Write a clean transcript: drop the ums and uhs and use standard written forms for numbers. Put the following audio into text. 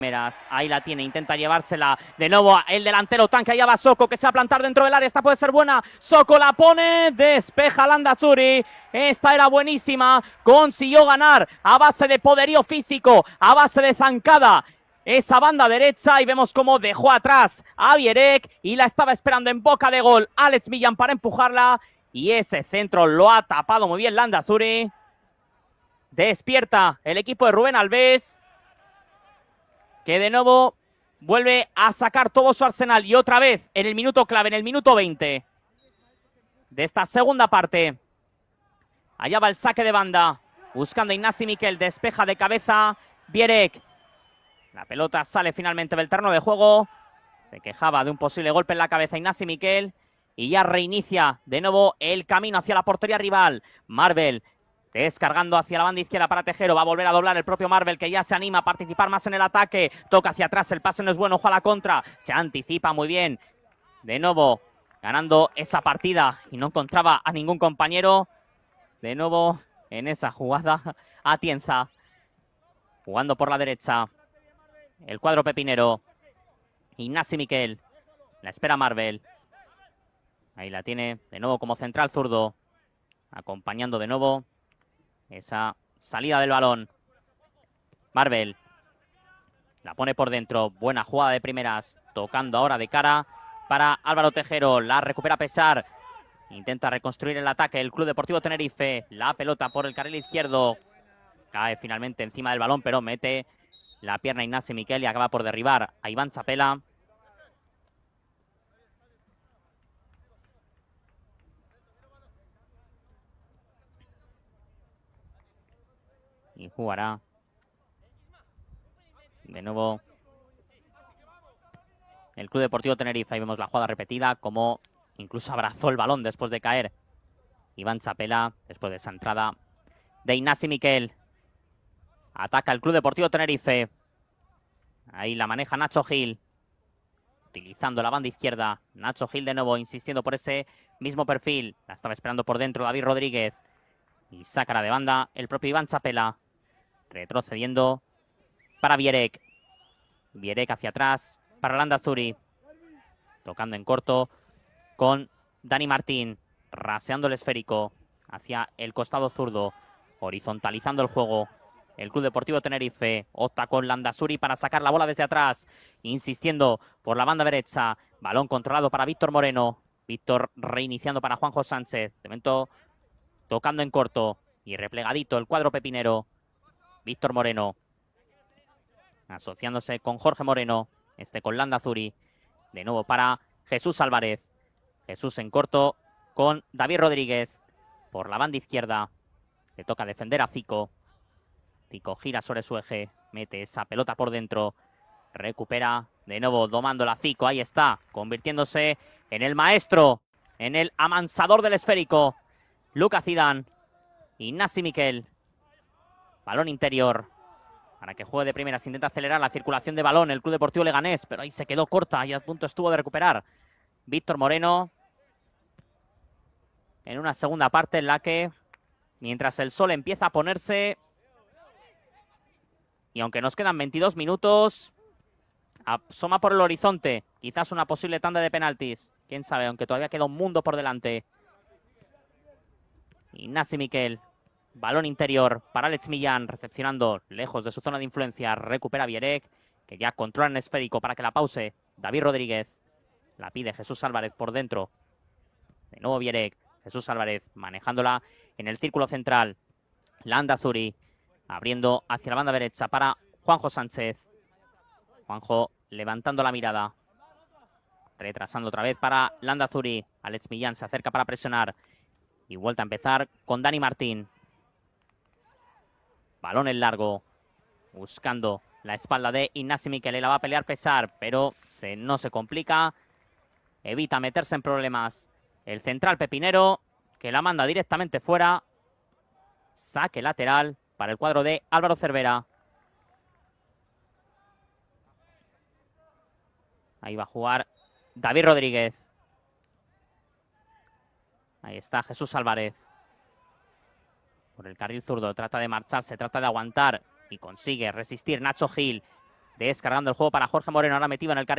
Ahí la tiene, intenta llevársela de nuevo el delantero Tanque, allá va Soko, que se va a plantar dentro del área, esta puede ser buena, Soko la pone, despeja Landazuri, esta era buenísima, consiguió ganar a base de poderío físico, a base de zancada, esa banda derecha, y vemos cómo dejó atrás a Bierek, y la estaba esperando en boca de gol Alex Millán para empujarla, y ese centro lo ha tapado muy bien Landazuri. Despierta el equipo de Rubén Alves, que de nuevo vuelve a sacar todo su arsenal, y otra vez en el minuto clave, en el minuto 20 de esta segunda parte. Allá va el saque de banda, buscando a Ignasi Miquel, despeja de cabeza Bierek. La pelota sale finalmente del terreno de juego, se quejaba de un posible golpe en la cabeza Ignasi Miquel, y ya reinicia de nuevo el camino hacia la portería rival. Marvel descargando hacia la banda izquierda para Tejero, va a volver a doblar el propio Marvel, que ya se anima a participar más en el ataque, toca hacia atrás, el pase no es bueno, ojo a la contra, se anticipa muy bien, de nuevo ganando esa partida y no encontraba a ningún compañero, de nuevo en esa jugada Atienza, jugando por la derecha, el cuadro pepinero, Ignasi Miquel, la espera Marvel, ahí la tiene de nuevo como central zurdo, acompañando de nuevo esa salida del balón. Marvel la pone por dentro. Buena jugada de primeras. Tocando ahora de cara para Álvaro Tejero. La recupera Pesar. Intenta reconstruir el ataque el Club Deportivo Tenerife. La pelota por el carril izquierdo. Cae finalmente encima del balón, pero mete la pierna Ignasi Miquel y acaba por derribar a Iván Chapela. Y jugará de nuevo el Club Deportivo Tenerife. Ahí vemos la jugada repetida, como incluso abrazó el balón después de caer Iván Chapela, después de esa entrada de Ignasi Miquel. Ataca el Club Deportivo Tenerife. Ahí la maneja Nacho Gil, utilizando la banda izquierda. Nacho Gil de nuevo, insistiendo por ese mismo perfil. La estaba esperando por dentro David Rodríguez. Y sacará de banda el propio Iván Chapela. Retrocediendo para Bierek. Bierek hacia atrás para Landazuri. Tocando en corto con Dani Martín. Raseando el esférico hacia el costado zurdo. Horizontalizando el juego. El Club Deportivo Tenerife opta con Landazuri para sacar la bola desde atrás. Insistiendo por la banda derecha. Balón controlado para Víctor Moreno. Víctor reiniciando para Juanjo Sánchez. De momento tocando en corto y replegadito el cuadro pepinero. Víctor Moreno asociándose con Jorge Moreno. Con Landazuri. De nuevo para Jesús Álvarez. Jesús en corto con David Rodríguez. Por la banda izquierda. Le toca defender a Zico. Zico gira sobre su eje. Mete esa pelota por dentro. Recupera de nuevo domando la Zico. Ahí está. Convirtiéndose en el maestro. En el amansador del esférico. Lucas Zidane. Ignasi Miquel. Balón interior. Para que juegue de primeras. Intenta acelerar la circulación de balón el Club Deportivo Leganés. Pero ahí se quedó corta y a punto estuvo de recuperar Víctor Moreno. En una segunda parte en la que, mientras el sol empieza a ponerse, y aunque nos quedan 22 minutos, asoma por el horizonte quizás una posible tanda de penaltis. Quién sabe, aunque todavía queda un mundo por delante. Ignasi Miquel. Balón interior para Alex Millán, recepcionando lejos de su zona de influencia. Recupera Bierek, que ya controla en esférico para que la pause David Rodríguez. La pide Jesús Álvarez por dentro. De nuevo Bierek. Jesús Álvarez manejándola en el círculo central. Landazuri abriendo hacia la banda derecha para Juanjo Sánchez. Juanjo levantando la mirada. Retrasando otra vez para Landazuri. Alex Millán se acerca para presionar. Y vuelta a empezar con Dani Martín. Balón en largo. Buscando la espalda de Ignasi Miquel. La va a pelear Pesar, pero no se complica. Evita meterse en problemas el central pepinero, que la manda directamente fuera. Saque lateral para el cuadro de Álvaro Cervera. Ahí va a jugar David Rodríguez. Ahí está Jesús Álvarez. Por el carril zurdo, trata de marcharse, trata de aguantar y consigue resistir Nacho Gil. Descargando el juego para Jorge Moreno, ahora metido en el carril